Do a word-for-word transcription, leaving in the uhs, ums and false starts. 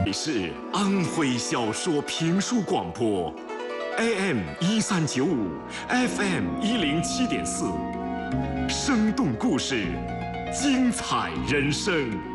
是安徽小说评书广播 ，A M 一三九五 ，F M 一零七点四，生动故事，精彩人生。